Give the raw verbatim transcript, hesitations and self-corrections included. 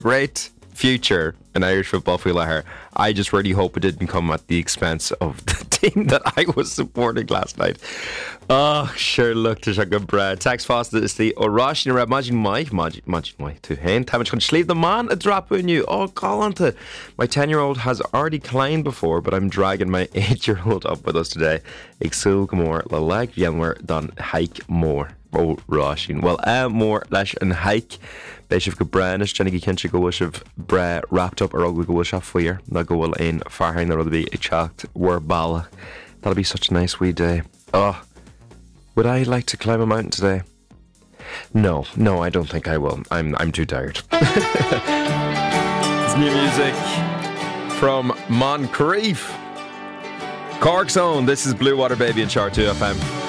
great future in Irish football field her. I just really hope it didn't come at the expense of the team that I was supporting last night. Oh, sure, look, there's a good bread. Tax Foster is the Oroshi Rab. Imagine my, imagine my to hand. How much can you leave the man a drop in you? Oh, call on to. My ten year old has already climbed before, but I'm dragging my eight year old up with us today. Exul Gamor, the leg, Yenwer, done hike more. Oh, Roshin. Well, uh, more lesh and hike. Beishif go branish, Jenny Kincha go wish of bre wrapped up or ugly go wish off for you. Na go will in Farhine, there will be a chocked were balla. That'll be such a nice wee day. Oh, would I like to climb a mountain today? No, no, I don't think I will. I'm I'm too tired. It's new music from Moncrief. Cork's own. This is Blue Water Baby and Chart two F M.